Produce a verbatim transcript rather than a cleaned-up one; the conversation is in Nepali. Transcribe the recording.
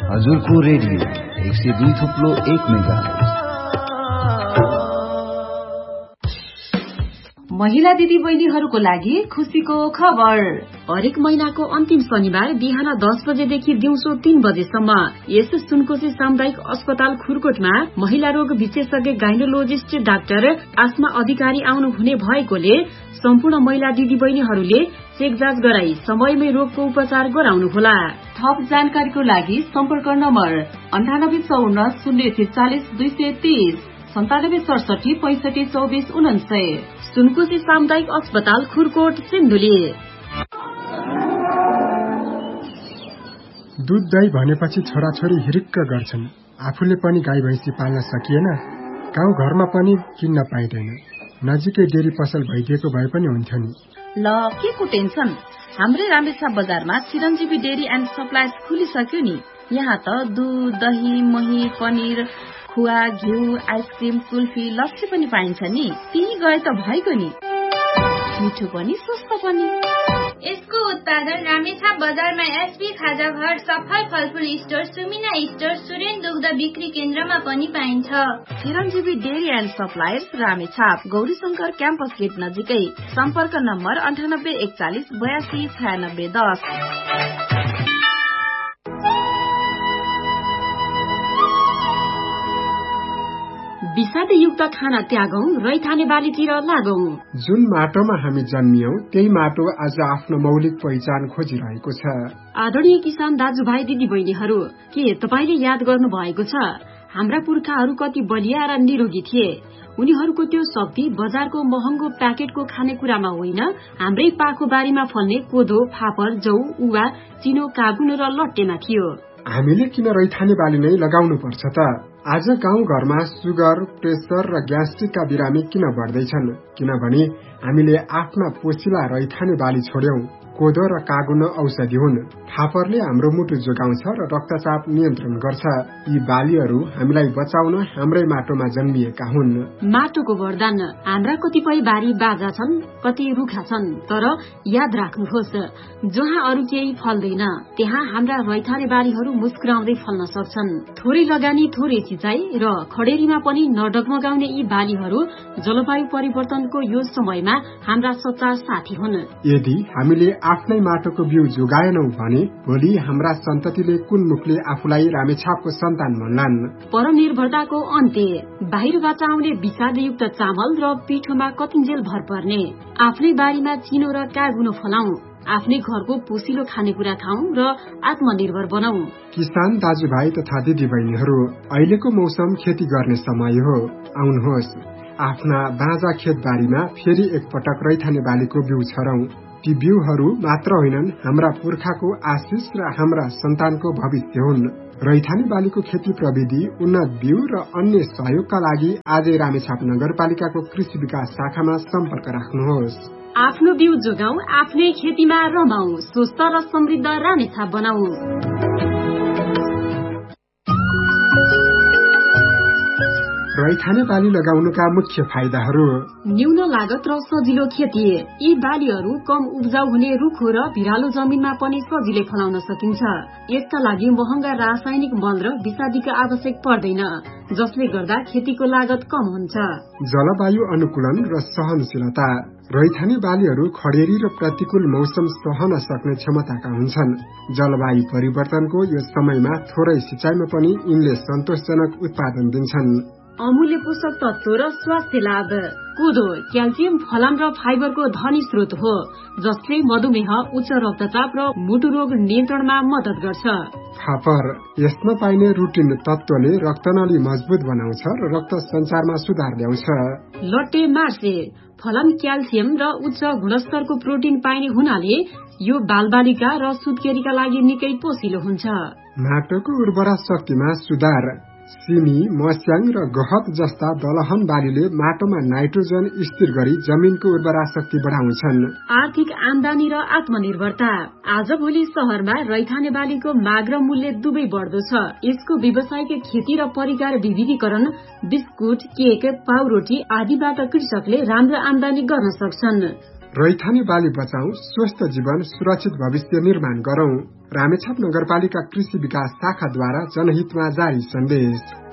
हजुरको रेडियो एक सय दुई थुप्लो एक मेगाहर्ज। महिला दिदी बहिनीहरूको लागि खुशीको खबर। हरेक महिनाको अन्तिम शनिबार बिहान दस बजेदेखि दिउँसो तीन बजेसम्म यस सुनकोशी सामुदायिक अस्पताल खुरकोटमा महिला रोग विशेषज्ञ गाइनोलोजिस्ट डाक्टर आस्मा अधिकारी आउनु हुने भएकोले सम्पूर्ण महिला दिदी बहिनीहरूले चेक जाँच गराई समयमै रोगको उपचार गराउनुहोला। थप जानकारीको लागि सम्पर्क नम्बर अन्ठानब्बे चौन्न शून्य त्रिचालिस दुई सय तीस सन्तानब्बे सडसठी पैंसठी चौबिस उनान्सय। सुनकोशी सामुदायिक अस्पताल खुरकोट सिन्धुली। दूध दही भनेपछि छोराछोरी हिरिक्क गर्छन्। आफूले पनि गाई भैँसी पाल्न सकिएन, गाउँ घरमा पनि किन्न पाइँदैन। नजिकै डेरी पसल भइदिएको भए पनि हुन्थ्यो नि। ल के को टेन्सन, हाम्रै रामेछाप बजारमा चिरञ्जीवी डेरी एन्ड सप्लायर्स खुलिसक्यो नि। यहाँ त दूध दही मही पनिर खुवा घिउ आइसक्रिम कुल्फी लस्सी पनि पाइन्छ नि। त्यही गए त भइगयो नि, मिठो पनि सस्तो पनि। यसको उत्पादन रामेछाप बजारमा एसपी खाजा घर सफल फलफुल स्टोर सुमिना स्टोर सुरेन दुग्ध बिक्री केन्द्रमा पनि पाइन्छ। चिरञ्जीवी dairy and suppliers Ramechhap Gauri Shankar campus get नजिकै। सम्पर्क नम्बर अन्ठानब्बे एकचालिस बयासी छयानब्बे दस। विषादयुक्त खाना त्यागौं, रैथाने बालीतिर लागौं। जुन माटोमा हामी जन्मियौं त्यही माटो आज आफ्नो मौलिक पहिचान खोजिरहेको छ। आदरणीय किसान दाजुभाइ दिदी बहिनीहरू, के तपाईले याद गर्नु भएको छ हाम्रा पुर्खाहरू कति बलिया र निरोगी थिए? उनीहरूको त्यो शक्ति बजारको महँगो प्याकेटको खानेकुरामा होइन, हाम्रै पाखो बारीमा फल्ने कोदो फापर जौ उवा चिनो काबुन र लट्टेमा थियो। हामीले किन रैथाने बाली नै लगाउनु पर्छ त? आज गाउँ घरमा सुगर प्रेसर र ग्यास्ट्रिकका बिरामी किन बढ्दैछन्? किनभने हामीले आफ्ना पोसिला रैथाने बाली छोड्यौं। कोदो र कागुन औषधि हुन्। फापरले हाम्रो मुटु जोगाउँछ र रक्तचाप नियन्त्रण गर्छ। यी बालीहरू हामीलाई बचाउन हाम्रै माटोमा जन्मिएका हुन्। माटोको वरदान। हाम्रा कतिपय बारी बाजा छन्, कति रुखा छन्, तर याद राख्नुहोस्, जहाँ अरू केही फल्दैन त्यहाँ हाम्रा रैथाने बालीहरू मुस्कुराउँदै फल्न सक्छन्। थोरै लगानी थोरै सिंचाई र खडेरीमा पनि नडगमगाउने यी बालीहरू जलवायु परिवर्तनको यो समयमा हाम्रा सच्चा साथी हुन्। यदि हामीले आफ्नै माटोको बिउ जोगाएनौ भने भोलि हाम्रा सन्ततिले कुन मुखले आफूलाई रामेछापको सन्तान भन्लान्? परनिर्भरताको अन्त्य। बाहिरबाट आउने विषादयुक्त चामल र पिठोमा कतिन्जेल भर पर्ने। आफ्नै बारीमा चिनो र कागुनो फलाऊ, आफ्नै घरको पोसिलो खानेकुरा खाऊ र आत्मनिर्भर बनाऊ। किसान दाजुभाइ तथा दिदी बहिनीहरू, अहिलेको मौसम खेती गर्ने समय हो। आउनुहोस्, आफ्ना बाँझा खेतबारीमा फेरि एकपटक रैथाने बालीको बिउ छरौं। ती बिउहरू मात्र होइनन्, हाम्रा पुर्खाको आशिष र हाम्रा सन्तानको भविष्य हुन्। रैथाने बालीको खेती प्रविधि, उन्नत बिउ र अन्य सहयोगका लागि आजै रामेछाप नगरपालिकाको कृषि विकास शाखामा सम्पर्क राख्नुहोस्। आफ्नो बिउ जोगाऊ, आफ्नै खेतीमा रमाऊ, स्वस्थ र समृद्ध रामेछाप बनाऊ। रैथाने बाली लगाउनुका मुख्य फाइदाहरू। न्यून लागत र सजिलो खेती। यी बालीहरू कम उब्जाउ हुने रुखो र भिरालो जमिनमा पनि सजिलै फलाउन सकिन्छ। यसका लागि महँगा रासायनिक मल र विषादीका आवश्यक पर्दैन, जसले गर्दा खेतीको लागत कम हुन्छ। जलवायु अनुकूलन र सहनशीलता। रैथाने बालीहरू खडेरी र प्रतिकूल मौसम सहन सक्ने क्षमताका हुन्छन्। जलवायु परिवर्तनको यो समयमा थोरै सिंचाइमा पनि यिनले सन्तोषजनक उत्पादन दिन्छन्। अमूल्य पोषक तत्व र स्वास्थ्य लाभ। कोदो क्याल्सियम, फलाम र फाइबरको धनी स्रोत हो, जसले मधुमेह, उच्च रक्तचाप र मुटु रोग नियन्त्रणमा मद्दत गर्छ। फापर यसमा पाइने रुटिन तत्वले रक्तनली मजबुत बनाउँछ र रक्त सञ्चारमा सुधार ल्याउँछ। लट्टे मार्से फलाम क्याल्सियम र उच्च गुणस्तरको प्रोटिन पाइने हुनाले यो बालबालिका र सुत्केरीका लागि निकै पोसिलो हुन्छ। माटोको उर्वरा शक्तिमा सुधार। सिमी, मस्याङ र गहत जस्ता दलहन बालीले माटोमा नाइट्रोजन स्थिर गरी जमिनको उर्वरा शक्ति बढाउँछन्। आर्थिक आमदानी र आत्मनिर्भरता। आजभोलि शहरमा रैथाने बालीको माग र मूल्य दुवै बढ्दो छ। यसको व्यावसायिक खेती र परिकार विविधीकरण, बिस्कुट, केक, पाउरोटी आदिबाट कृषकले राम्रो आमदानी गर्न सक्छन्। रैथाने बाली बचाऊ, स्वस्थ जीवन, सुरक्षित भविष्य निर्माण गरौं। रामेछाप नगरपालिका कृषि विकास शाखाद्वारा जनहितमा जारी सन्देश।